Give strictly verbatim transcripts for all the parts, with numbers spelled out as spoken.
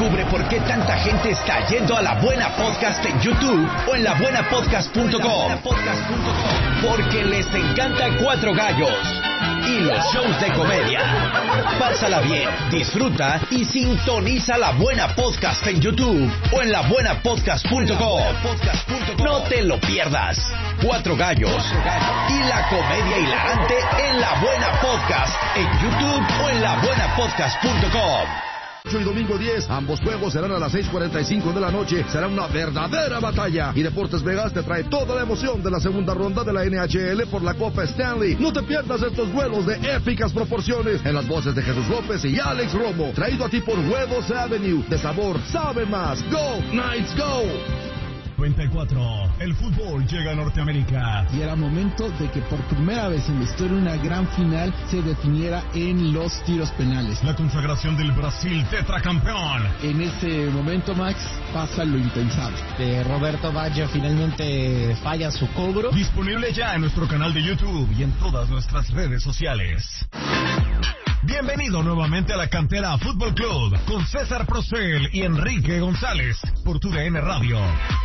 Descubre por qué tanta gente está yendo a La Buena Podcast en YouTube o en la buena podcast punto com. Porque les encanta Cuatro Gallos y los shows de comedia. Pásala bien, disfruta y sintoniza La Buena Podcast en YouTube o en la buena podcast punto com. No te lo pierdas. Cuatro Gallos y la comedia hilarante en La Buena Podcast en YouTube o en la buena podcast punto com. Y domingo diez, ambos juegos serán a las seis cuarenta y cinco de la noche. Será una verdadera batalla. Y Deportes Vegas te trae toda la emoción de la segunda ronda de la N H L por la Copa Stanley. No te pierdas estos duelos de épicas proporciones en las voces de Jesús López y Alex Romo. Traído a ti por Huevos Avenue. De sabor, sabe más. Go, Knights, go. noventa y cuatro. El fútbol llega a Norteamérica. Y era momento de que por primera vez en la historia una gran final se definiera en los tiros penales. La consagración del Brasil tetracampeón. En ese momento, Max, pasa lo impensable. Eh, Roberto Baggio finalmente falla su cobro. Disponible ya en nuestro canal de YouTube y en todas nuestras redes sociales. Bienvenido nuevamente a la Cantera Fútbol Club con César Procel y Enrique González por Tu D N Radio.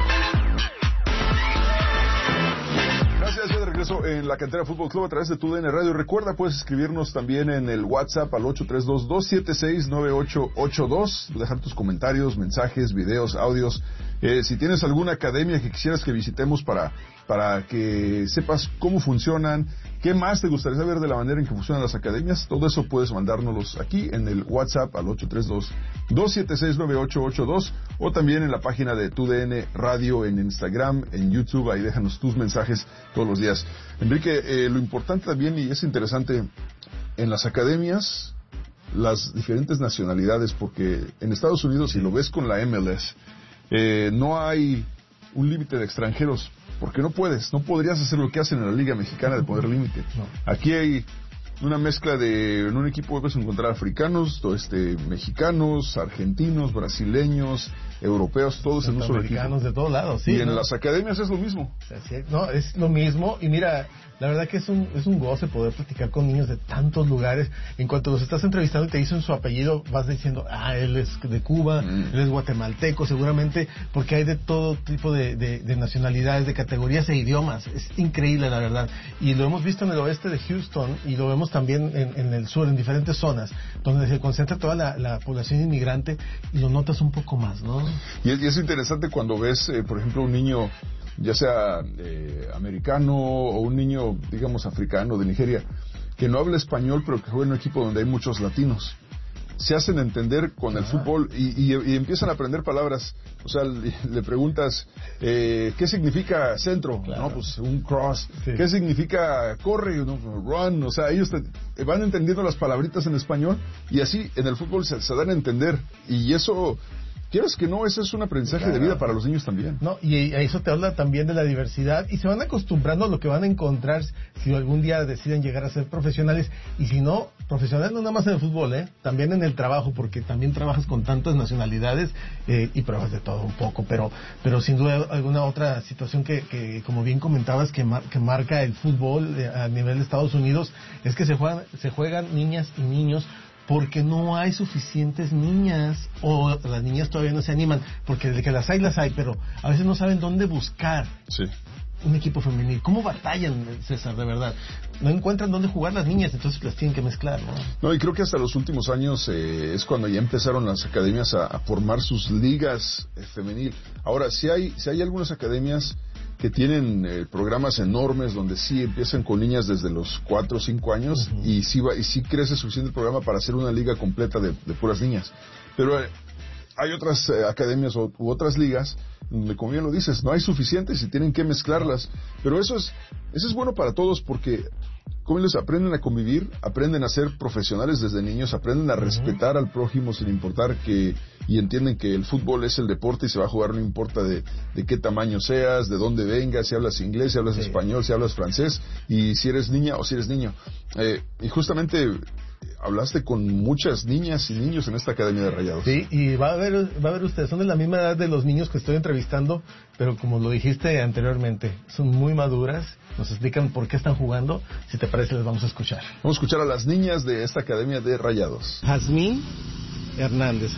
Gracias, ya de regreso en la Cantera Fútbol Club a través de Tu D N Radio. Recuerda, puedes escribirnos también en el WhatsApp al ocho tres dos, dos siete seis, nueve ocho ocho dos, dejar tus comentarios, mensajes, videos, audios. Eh, si tienes alguna academia que quisieras que visitemos para, para que sepas cómo funcionan, qué más te gustaría saber de la manera en que funcionan las academias, todo eso puedes mandárnoslos aquí en el WhatsApp al ocho tres dos, dos siete seis, nueve ocho ocho dos o también en la página de Tu D N Radio en Instagram, en YouTube. Ahí déjanos tus mensajes todos los días. Enrique, eh, lo importante también, y es interesante, en las academias, las diferentes nacionalidades, porque en Estados Unidos, si lo ves con la M L S, eh, no hay un límite de extranjeros, porque no puedes, no podrías hacer lo que hacen en la Liga Mexicana de poner límite. No. Aquí hay una mezcla de, en un equipo puedes encontrar africanos, este, mexicanos, argentinos, brasileños, europeos, todos en un solo equipo. Americanos de todos lados, sí. Y en ¿no? las academias es lo mismo. No, es lo mismo. Y mira, la verdad que es un, es un goce poder platicar con niños de tantos lugares. En cuanto los estás entrevistando y te dicen su apellido, vas diciendo, ah, él es de Cuba, mm. él es guatemalteco, seguramente, porque hay de todo tipo de, de, de nacionalidades, de categorías e idiomas. Es increíble, la verdad. Y lo hemos visto en el oeste de Houston y lo vemos también en, en el sur, en diferentes zonas, donde se concentra toda la, la población inmigrante y lo notas un poco más, ¿no? Y es, y es interesante cuando ves, eh, por ejemplo, un niño, ya sea eh, americano o un niño, digamos, africano de Nigeria, que no habla español, pero que juega en un equipo donde hay muchos latinos. Se hacen entender con el fútbol y, y, y empiezan a aprender palabras. O sea, le, le preguntas, eh, ¿qué significa centro? Claro. No, pues un cross. Sí. ¿Qué significa corre? No, run. O sea, ellos te, van entendiendo las palabritas en español y así en el fútbol se, se dan a entender. Y eso... Quieres que no, ese es un aprendizaje claro. de vida para los niños también. No, y eso te habla también de la diversidad y se van acostumbrando a lo que van a encontrar si algún día deciden llegar a ser profesionales y si no, profesionales no nada más en el fútbol, ¿eh? También en el trabajo, porque también trabajas con tantas nacionalidades eh, y pruebas de todo un poco, pero pero sin duda alguna otra situación que, que como bien comentabas que, mar, que marca el fútbol eh, a nivel de Estados Unidos es que se juegan, se juegan niñas y niños porque no hay suficientes niñas o las niñas todavía no se animan, porque desde que las hay, las hay, pero a veces no saben dónde buscar sí. un equipo femenil. ¿Cómo batallan, César, de verdad? No encuentran dónde jugar las niñas, entonces las tienen que mezclar, ¿no? No, y creo que hasta los últimos años eh, es cuando ya empezaron las academias a, a formar sus ligas eh, femenil. Ahora, si hay, si hay algunas academias que tienen eh, programas enormes donde sí empiezan con niñas desde los cuatro o cinco años uh-huh. y sí va, y sí crece suficiente el programa para hacer una liga completa de, de puras niñas. Pero eh, hay otras eh, academias o, u otras ligas donde, como bien lo dices, no hay suficientes y tienen que mezclarlas. Pero eso es, eso es bueno para todos porque como ellos aprenden a convivir, aprenden a ser profesionales desde niños, aprenden a respetar uh-huh. al prójimo sin importar que, y entienden que el fútbol es el deporte y se va a jugar no importa de, de qué tamaño seas, de dónde vengas, si hablas inglés, si hablas sí. español, si hablas francés, y si eres niña o si eres niño. Eh, y justamente hablaste con muchas niñas y niños en esta Academia de Rayados. Sí, y va a ver, va a ver ustedes, son de la misma edad de los niños que estoy entrevistando, pero como lo dijiste anteriormente, son muy maduras, nos explican por qué están jugando. Si te parece, les vamos a escuchar. Vamos a escuchar a las niñas de esta Academia de Rayados. Jazmín Hernández.